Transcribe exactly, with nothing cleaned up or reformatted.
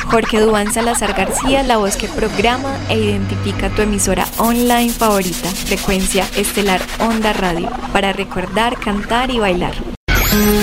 Jorge Duván Salazar García, la voz que programa e identifica tu emisora online favorita, Frecuencia Estelar Onda Radio, para recordar, cantar y bailar.